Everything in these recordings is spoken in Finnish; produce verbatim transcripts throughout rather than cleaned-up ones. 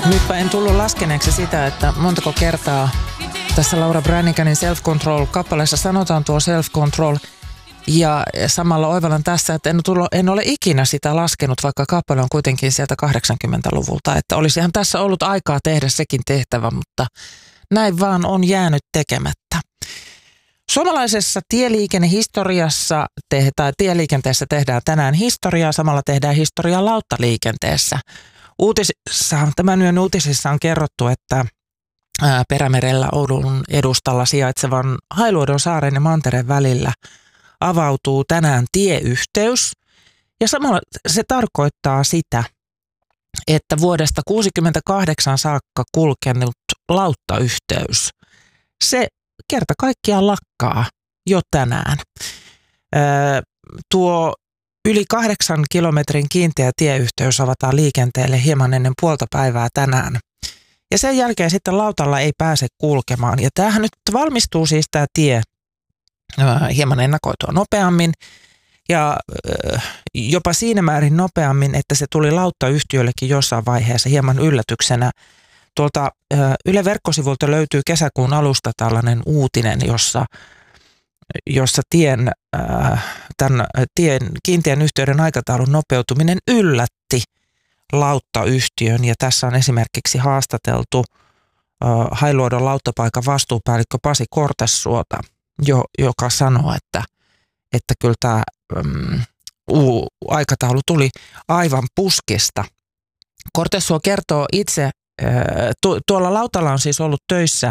Nytpä en tullut laskeneeksi sitä, että montako kertaa tässä Laura Braniganin Self-Control-kappaleessa sanotaan tuo self-control. Ja samalla oivallan tässä, että en, tullut, en ole ikinä sitä laskenut, vaikka kappale on kuitenkin sieltä kahdeksankymmentäluvulta. Että olisihan tässä ollut aikaa tehdä sekin tehtävä, mutta näin vaan on jäänyt tekemättä. Suomalaisessa tieliikennehistoriassa te, tai tieliikenteessä tehdään tänään historiaa, samalla tehdään historiaa lauttaliikenteessä. Uutisissa, tämän yön uutisissa on kerrottu, että Perämerellä Oulun edustalla sijaitsevan Hailuodon saaren ja Mantereen välillä avautuu tänään tieyhteys. Ja samalla se tarkoittaa sitä, että vuodesta kuusikymmentäkahdeksan saakka kulkenut lauttayhteys, se kerta kaikkiaan lakkaa jo tänään. Öö, tuo yli kahdeksan kilometrin kiinteä tieyhteys avataan liikenteelle hieman ennen puolta päivää tänään. Ja sen jälkeen sitten lautalla ei pääse kulkemaan. Ja tämähän nyt valmistuu siis tämä tie öö, hieman ennakoitua nopeammin. Ja öö, jopa siinä määrin nopeammin, että se tuli lauttayhtiöllekin jossain vaiheessa hieman yllätyksenä. Tuolta Yle verkkosivulta löytyy kesäkuun alusta tällainen uutinen, jossa, jossa tien, tämän tien, kiinteän yhteyden aikataulun nopeutuminen yllätti lauttayhtiön. Ja tässä on esimerkiksi haastateltu Hailuodon lauttapaikan vastuupäällikkö Pasi Kortessuota, jo, joka sanoo, että, että kyllä tämä um, uu, aikataulu tuli aivan puskista. Kortessuo kertoo itse, tuolla lautalla on siis ollut töissä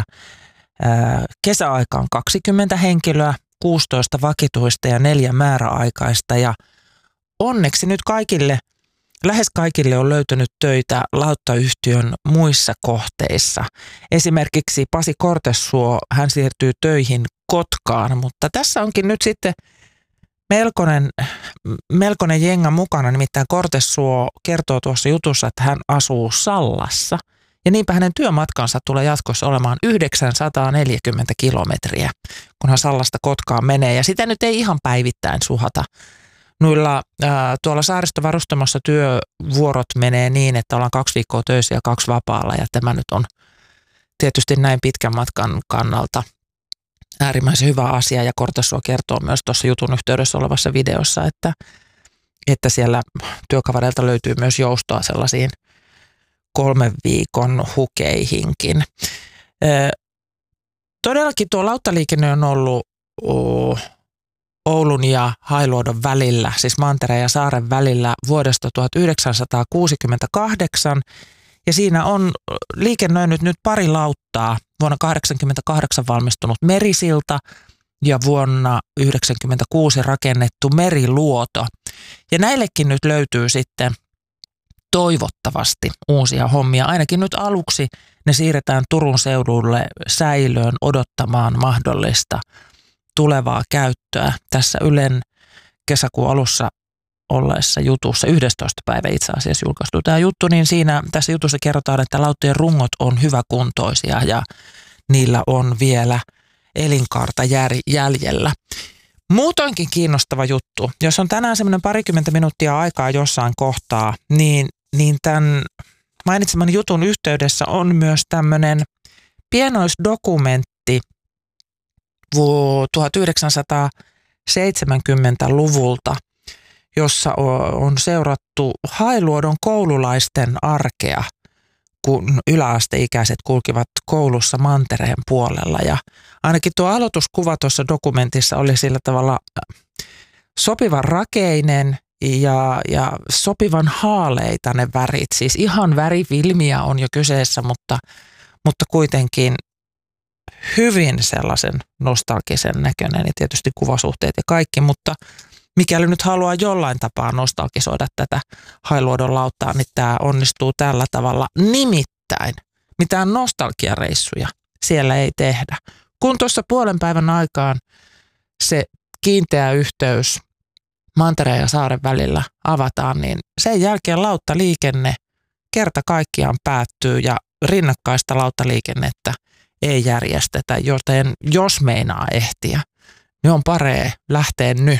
kesäaikaan kaksikymmentä henkilöä, kuusitoista vakituista ja neljä määräaikaista. Ja onneksi nyt kaikille, lähes kaikille on löytynyt töitä lauttayhtiön muissa kohteissa. Esimerkiksi Pasi Kortessuo, hän siirtyy töihin Kotkaan, mutta tässä onkin nyt sitten melkoinen, melkoinen jenga mukana. Nimittäin Kortessuo kertoo tuossa jutussa, että hän asuu Sallassa. Ja niinpä hänen työmatkansa tulee jatkossa olemaan yhdeksänsataaneljäkymmentä kilometriä, kun hän Sallasta Kotkaan menee. Ja sitä nyt ei ihan päivittäin suhata. Noilla, ää, tuolla saaristovarustamossa työvuorot menee niin, että ollaan kaksi viikkoa töissä ja kaksi vapaalla. Ja tämä nyt on tietysti näin pitkän matkan kannalta äärimmäisen hyvä asia. Ja Kortessuo kertoo myös tuossa jutun yhteydessä olevassa videossa, että, että siellä työkavereilta löytyy myös joustoa sellaisiin kolmen viikon hukeihinkin. Ö, todellakin tuo lauttaliikenne on ollut o, Oulun ja Hailuodon välillä, siis Mantereen ja Saaren välillä vuodesta tuhatyhdeksänsataakuusikymmentäkahdeksan. Ja siinä on liikennöinyt nyt pari lauttaa, vuonna tuhatyhdeksänsataakahdeksankymmentäkahdeksan valmistunut Merisilta ja vuonna yhdeksänkymmentäkuusi rakennettu Meriluoto. Ja näillekin nyt löytyy sitten toivottavasti uusia hommia. Ainakin nyt aluksi ne siirretään Turun seudulle säilöön odottamaan mahdollista tulevaa käyttöä. Tässä Ylen kesäkuun alussa olleessa jutussa, yhdestoista päivä itse asiassa julkaistu tämä juttu, niin siinä tässä jutussa kerrotaan, että lauttojen rungot on hyväkuntoisia ja niillä on vielä elinkaarta jäljellä. Muutoinkin kiinnostava juttu. Jos on tänään semmoinen parikymmentä minuuttia aikaa jossain kohtaa, niin, niin tämän mainitseman jutun yhteydessä on myös tämmöinen pienoisdokumentti tuhatyhdeksänsataaseitsemänkymmentäluvulta, jossa on seurattu Hailuodon koululaisten arkea, kun yläasteikäiset kulkivat koulussa Mantereen puolella. Ja ainakin tuo aloituskuva tuossa dokumentissa oli sillä tavalla sopivan rakeinen ja, ja sopivan haaleita ne värit. Siis ihan värivilmiä on jo kyseessä, mutta, mutta kuitenkin hyvin sellaisen nostalgisen näköinen ja tietysti kuvasuhteet ja kaikki, mutta mikäli nyt haluaa jollain tapaa nostalgisoida tätä Hailuodon lauttaa, niin tämä onnistuu tällä tavalla. Nimittäin mitään nostalgiareissuja siellä ei tehdä. Kun tuossa puolen päivän aikaan se kiinteä yhteys Mantereen ja Saaren välillä avataan, niin sen jälkeen lauttaliikenne kerta kaikkiaan päättyy ja rinnakkaista lauttaliikennettä ei järjestetä, joten jos meinaa ehtiä, niin on paree lähteä nyt.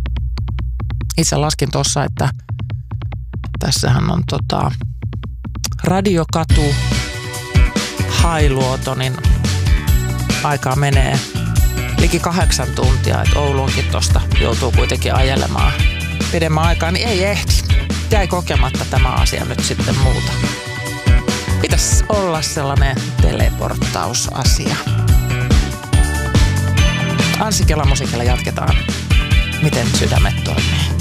Itse laskin tuossa, että tässähän on tota, Radiokatu, Hailuoto, niin aikaa menee liki kahdeksan tuntia, että Ouluunkin tosta joutuu kuitenkin ajelemaan pidemmän aikaa, niin ei ehdi. Jäi kokematta tämä asia nyt sitten muuta. Pitäisi olla sellainen teleporttausasia. Anssi Kela musiikilla jatketaan. Miten sydämet toimii.